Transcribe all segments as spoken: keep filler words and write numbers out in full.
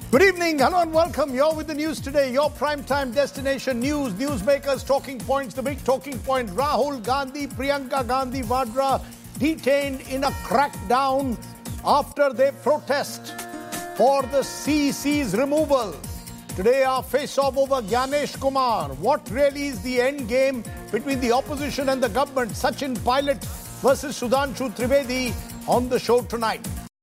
Good evening, hello and welcome. You're with the news today, your primetime destination news, newsmakers, talking points, the big talking point. Rahul Gandhi, Priyanka Gandhi Vadra detained in a crackdown after they protest for the C E C's removal. Today our face-off over Gyanesh Kumar. What really is the end game between the opposition and the government? Sachin Pilot versus Sudhanshu Trivedi on the show tonight.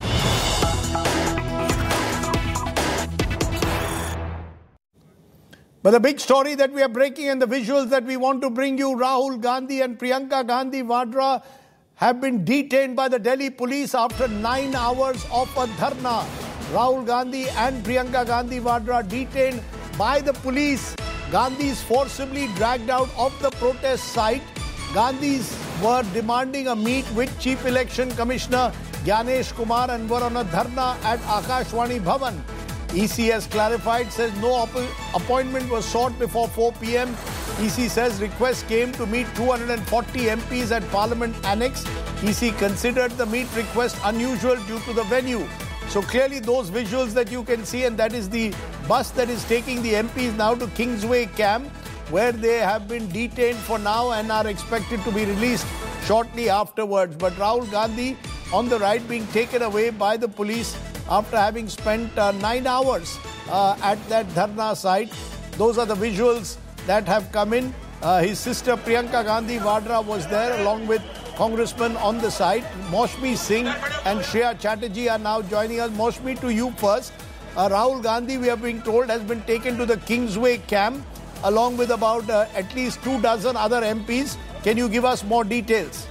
But the big story that we are breaking and the visuals that we want to bring you, Rahul Gandhi and Priyanka Gandhi Vadra have been detained by the Delhi police after nine hours of a dharna. Rahul Gandhi and Priyanka Gandhi Vadra detained by the police. Gandhis forcibly dragged out of the protest site. Gandhis were demanding a meet with Chief Election Commissioner Gyanesh Kumar and were on a dharna at Akashvani Bhavan. E C has clarified, says no appointment was sought before four p m E C says request came to meet two hundred forty M Ps at Parliament Annex. E C considered the meet request unusual due to the venue. So clearly those visuals that you can see, and that is the bus that is taking the M Ps now to Kingsway Camp, where they have been detained for now and are expected to be released shortly afterwards. But Rahul Gandhi on the right being taken away by the police after having spent uh, nine hours uh, at that dharna site. Those are the visuals that have come in. Uh, his sister Priyanka Gandhi Vadra was there along with congressmen on the site. Maushmi Singh and Shreya Chatterjee are now joining us. Maushmi, to you first. Uh, Rahul Gandhi, we are being told, has been taken to the Kingsway camp along with about uh, at least two dozen other M Ps. Can you give us more details?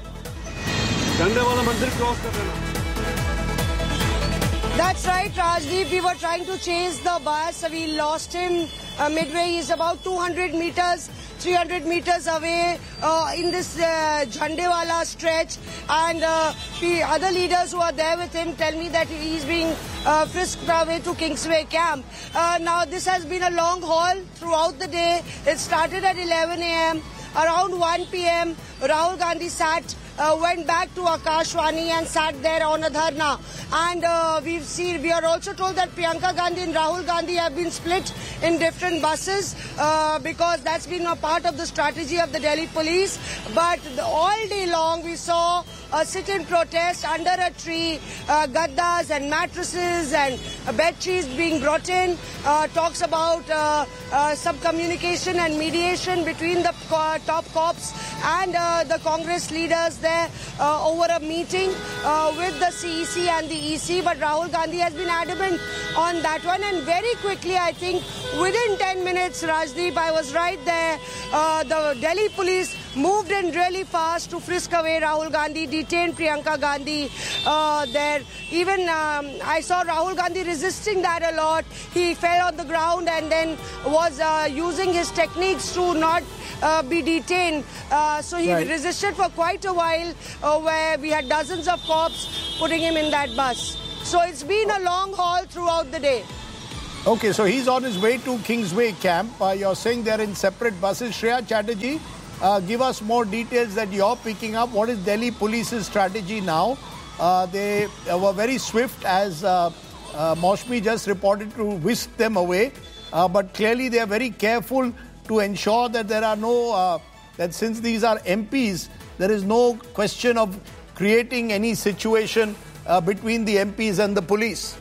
That's right, Rajdeep. We were trying to chase the bus. We lost him uh, midway. He's about two hundred meters, three hundred meters away uh, in this uh, Jhandewala stretch. And uh, the other leaders who are there with him tell me that he's being uh, frisked away to Kingsway Camp. Uh, now, this has been a long haul throughout the day. It started at eleven a m Around one p m, Rahul Gandhi sat Uh, went back to Akashvani and sat there on a dharna. And uh, we've seen, we are also told that Priyanka Gandhi and Rahul Gandhi have been split in different buses uh, because that's been a part of the strategy of the Delhi police. But the, all day long we saw a sit-in protest under a tree, uh, gaddas and mattresses and uh, bed sheets being brought in. Uh, talks about uh, uh, some communication and mediation between the uh, top cops and uh, the Congress leaders there uh, over a meeting uh, with the C E C and the E C. But Rahul Gandhi has been adamant on that one, and very quickly, I think within ten minutes, Rajdeep, I was right there, uh, the Delhi police moved in really fast to frisk away Rahul Gandhi, detained Priyanka Gandhi uh, there. Even um, I saw Rahul Gandhi resisting that a lot. He fell on the ground and then was uh, using his techniques to not uh, be detained. Uh, so he right. resisted for quite a while uh, where we had dozens of cops putting him in that bus. So it's been a long haul throughout the day. Okay, so he's on his way to Kingsway Camp. Uh, you're saying they're in separate buses. Shreya Chatterjee, uh, give us more details that you're picking up. What is Delhi Police's strategy now? Uh, they uh, were very swift, as uh, uh, Maushmi just reported, to whisk them away. Uh, but clearly they are very careful to ensure that there are no, uh, that since these are M Ps, there is no question of creating any situation uh, between the M Ps and the police.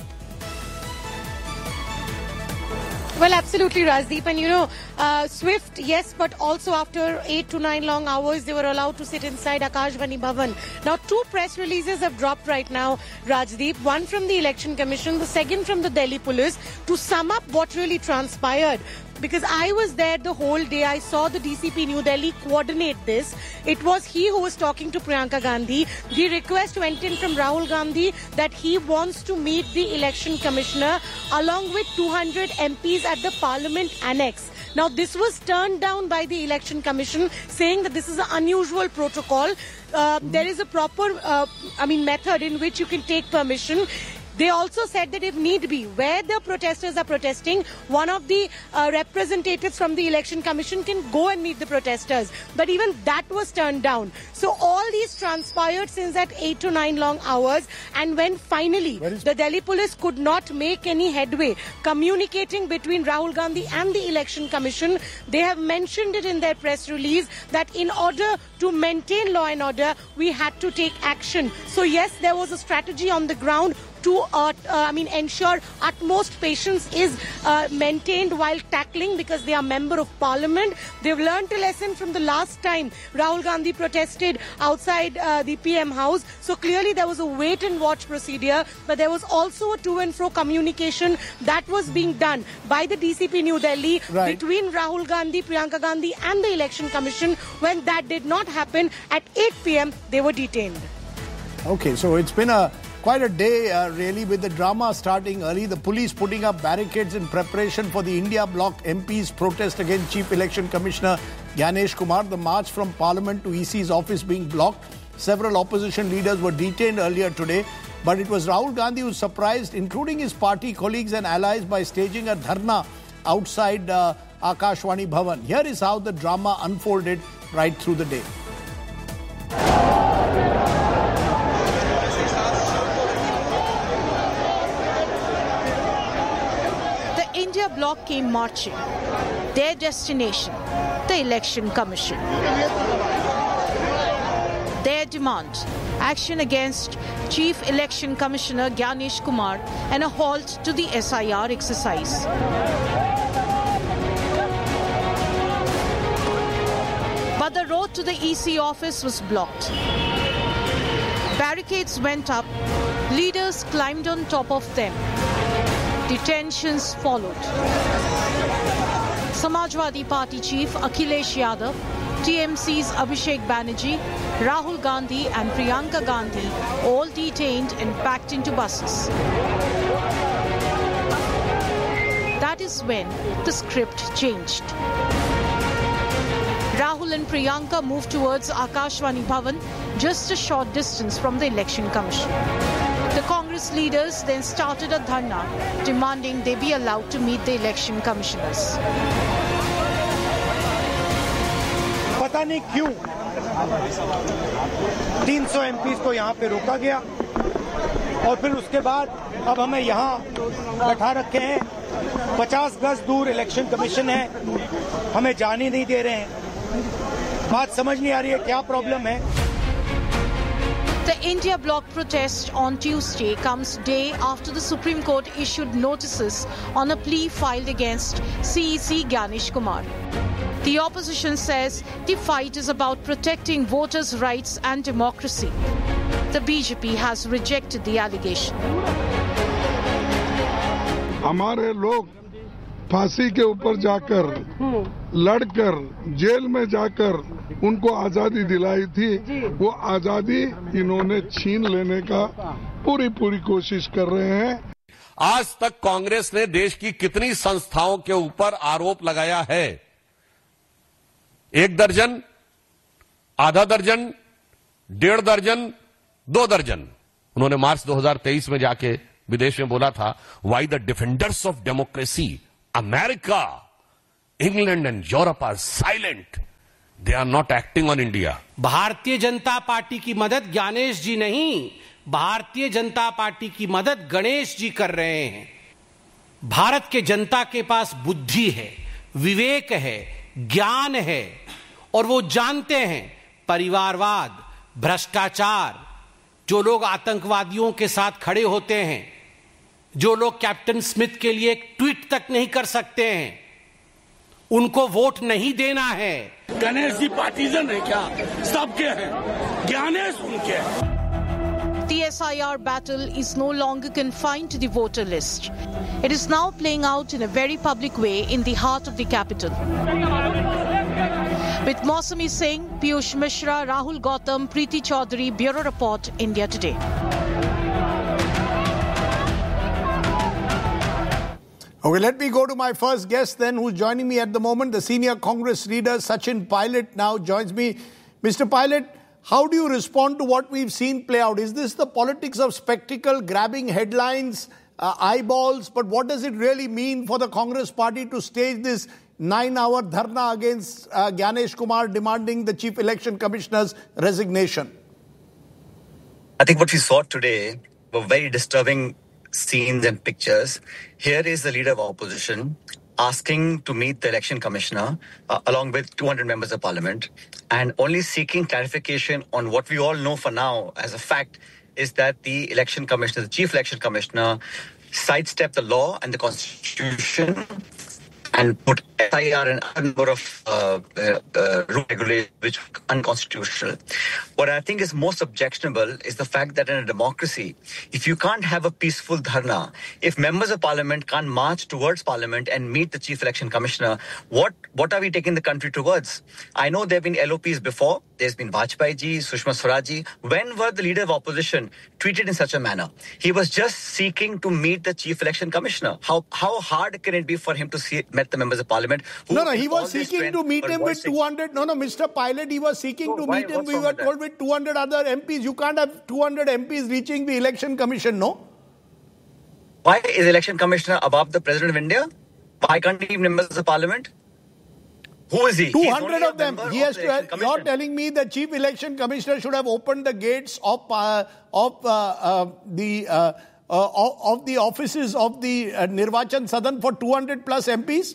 Well, absolutely, Rajdeep. And, you know, uh, swift, yes, but also after eight to nine long hours, they were allowed to sit inside Akashvani Bhavan. Now, two press releases have dropped right now, Rajdeep. One from the Election Commission, the second from the Delhi Police, to sum up what really transpired. Because I was there the whole day. I saw the D C P New Delhi coordinate this. It was he who was talking to Priyanka Gandhi. The request went in from Rahul Gandhi that he wants to meet the Election Commissioner along with two hundred M Ps at the Parliament Annex. Now, this was turned down by the Election Commission, saying that this is an unusual protocol. Uh, there is a proper, uh, I mean, method in which you can take permission. They also said that if need be, where the protesters are protesting, one of the uh, representatives from the Election Commission can go and meet the protesters. But even that was turned down. So all these transpired since that eight to nine long hours. And when finally the Delhi police could not make any headway communicating between Rahul Gandhi and the Election Commission, they have mentioned it in their press release that in order to maintain law and order, we had to take action. So yes, there was a strategy on the ground to uh, uh, I mean ensure utmost patience is uh, maintained while tackling, because they are member of parliament. They've learned a lesson from the last time Rahul Gandhi protested outside uh, the P M house. So clearly there was a wait and watch procedure, but there was also a to and fro communication that was being done by the D C P New Delhi right. between Rahul Gandhi, Priyanka Gandhi and the Election Commission. When that did not happen, at eight p m they were detained. Okay, so it's been a quite a day, uh, really, with the drama starting early. The police putting up barricades in preparation for the India Bloc M Ps' protest against Chief Election Commissioner Gyanesh Kumar. The march from Parliament to E C's office being blocked. Several opposition leaders were detained earlier today. But it was Rahul Gandhi who surprised, including his party colleagues and allies, by staging a dharna outside uh, Akashvani Bhavan. Here is how the drama unfolded right through the day. India Bloc came marching. Their destination, the Election Commission. Their demand, action against Chief Election Commissioner Gyanesh Kumar and a halt to the S I R exercise. But the road to the E C office was blocked. Barricades went up, leaders climbed on top of them. Detentions followed. Samajwadi Party Chief Akhilesh Yadav, T M C's Abhishek Banerjee, Rahul Gandhi and Priyanka Gandhi all detained and packed into buses. That is when the script changed. Rahul and Priyanka moved towards Akashvani Bhavan, just a short distance from the Election Commission. The Congress leaders then started a dharna, demanding they be allowed to meet the election commissioners. पता नहीं क्यों तीन सौ M Pease को यहाँ पे रोका गया और फिर उसके बाद अब हमें यहाँ बैठा रखे हैं. पचास गज दूर इलेक्शन कमीशन है, हमें जाने नहीं दे रहे हैं. बात समझ नहीं आ रही है क्या प्रॉब्लम है. The India Bloc protest on Tuesday comes day after the Supreme Court issued notices on a plea filed against C E C Gyanesh Kumar. The opposition says the fight is about protecting voters' rights and democracy. The B J P has rejected the allegation. हमारे लोग फांसी के ऊपर जाकर लड़कर jail में जाकर उनको आजादी दिलाई थी, वो आजादी इन्होंने छीन लेने का पूरी पूरी कोशिश कर रहे हैं. आज तक कांग्रेस ने देश की कितनी संस्थाओं के ऊपर आरोप लगाया है? एक दर्जन, आधा दर्जन, डेढ़ दर्जन, दो दर्जन. उन्होंने मार्च दो हज़ार तेईस में जाके विदेश में बोला था, why the defenders of democracy America, England and Europe are silent, they are not acting on India. Bharatiya Janata party की मदद ज्ञानेश जी नहीं, भारतीय जनता पार्टी की मदद गणेश जी कर रहे हैं. भारत के जनता के पास बुद्धि है, विवेक है, ज्ञान है और वो जानते हैं परिवारवाद, भ्रष्टाचार, जो लोग आतंकवादियों के साथ खड़े होते हैं, जो लोग कैप्टन स्मिथ के लिए एक ट्वीट तक नहीं कर सकते हैं, उनको वोट नहीं देना है. गणेश जी पार्टीजन है क्या? सबके हैं, ज्ञानेश उनके हैं. The S I R battle is no longer confined to the voter list. It is now playing out in a very public way in the heart of the capital. With Mausami Singh, Piyush Mishra, Rahul Gautam, Preeti Chaudhary, Bureau Report, India Today. Okay, let me go to my first guest then, who's joining me at the moment. The senior Congress leader, Sachin Pilot, now joins me. Mister Pilot, how do you respond to what we've seen play out? Is this the politics of spectacle, grabbing headlines, uh, eyeballs? But what does it really mean for the Congress party to stage this nine-hour dharna against uh, Gyanesh Kumar demanding the Chief Election Commissioner's resignation? I think what we saw today were very disturbing scenes and pictures. Here is the leader of opposition asking to meet the election commissioner uh, along with two hundred members of parliament and only seeking clarification on what we all know for now as a fact is that the election commissioner, the chief election commissioner, sidestepped the law and the constitution and put S I R and a number of uh, uh, uh, rule regulations which are unconstitutional. What I think is most objectionable is the fact that in a democracy, if you can't have a peaceful dharna, if members of parliament can't march towards parliament and meet the chief election commissioner, what, what are we taking the country towards? I know there have been L O Ps before. There's been Vajpayee ji, Sushma Swaraj ji. When were the leader of opposition treated in such a manner? He was just seeking to meet the chief election commissioner. How how hard can it be for him to see, met the members of parliament? Who no, no, he was seeking to meet him with two hundred. No, no, Mister Pilot, he was seeking so to why, meet him. We were with told that? with two hundred other M Ps. You can't have two hundred M Ps reaching the election commission, no? Why is election commissioner above the president of India? Why can't he be members of parliament? Who is he? two hundred of them. He has the to. Have, you're telling me the chief election commissioner should have opened the gates of uh, of uh, uh, the uh, uh, of the offices of the uh, Nirvachan Sadan for two hundred plus M Ps?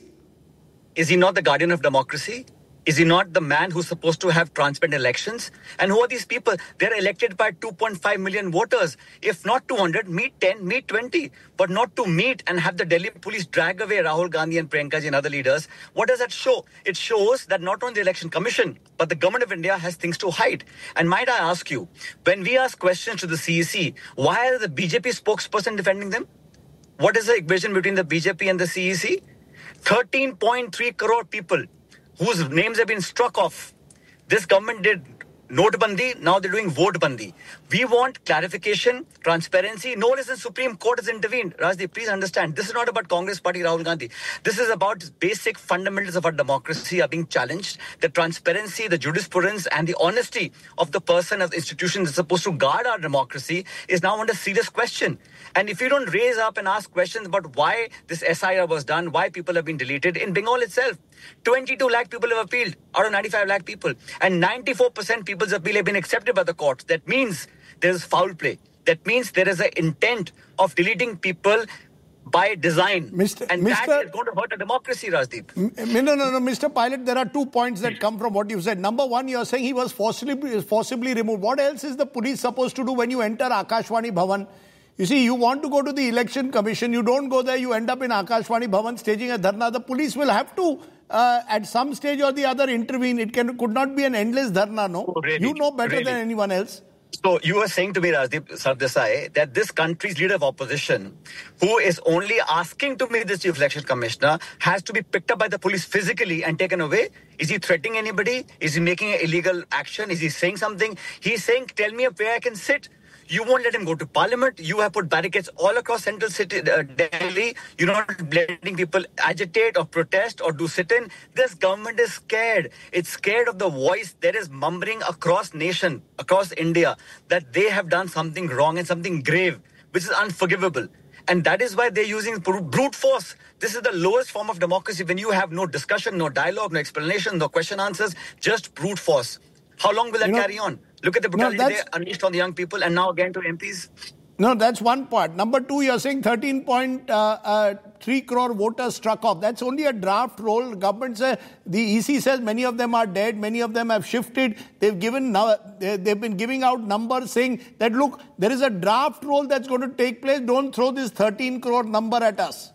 Is he not the guardian of democracy? Is he not the man who's supposed to have transparent elections? And who are these people? They're elected by two point five million voters. If not two hundred, meet ten, meet twenty. But not to meet and have the Delhi police drag away Rahul Gandhi and Priyanka ji and other leaders. What does that show? It shows that not only the election commission, but the government of India has things to hide. And might I ask you, when we ask questions to the C E C, why are the B J P spokesperson defending them? What is the equation between the B J P and the C E C? thirteen point three crore people whose names have been struck off. This government did Notebandi, now they're doing Votebandi. We want clarification, transparency. No less than Supreme Court has intervened. Rajdeep, please understand, this is not about Congress Party, Rahul Gandhi. This is about basic fundamentals of our democracy are being challenged. The transparency, the jurisprudence and the honesty of the person, of the institution that's supposed to guard our democracy is now under serious question. And if you don't raise up and ask questions about why this S I R was done, why people have been deleted, in Bengal itself, twenty-two lakh people have appealed out of ninety-five lakh people. And ninety-four percent people's appeal have been accepted by the courts. That means there is foul play. That means there is an intent of deleting people by design. Mister And Mister that is going to hurt a democracy, Rajdeep. No, no, no, no, Mister Pilot, there are two points that come from what you said. Number one, you're saying he was forcibly, forcibly removed. What else is the police supposed to do when you enter Akashvani Bhavan? You see, you want to go to the election commission, you don't go there, you end up in Akashvani Bhavan staging a dharna. The police will have to, uh, at some stage or the other, intervene. It can could not be an endless dharna, no? Oh, really? You know better Really? than anyone else. So you were saying to me, Rajdeep Sardesai, that this country's leader of opposition, who is only asking to meet the chief election commissioner, has to be picked up by the police physically and taken away? Is he threatening anybody? Is he making an illegal action? Is he saying something? He's saying, tell me where I can sit. You won't let him go to parliament. You have put barricades all across central city, uh, Delhi. You're not letting people agitate or protest or do sit-in. This government is scared. It's scared of the voice that is mumbling across nation, across India, that they have done something wrong and something grave, which is unforgivable. And that is why they're using brute force. This is the lowest form of democracy when you have no discussion, no dialogue, no explanation, no question answers, just brute force. How long will that You know, carry on? Look at the brutality no, they unleashed on the young people and now again to M Ps. No, that's one part. Number two, you're saying thirteen point three crore voters struck off. That's only a draft roll. Government says, the E C says many of them are dead, many of them have shifted. They've given, they've been giving out numbers saying that, look, there is a draft roll that's going to take place. Don't throw this thirteen crore number at us.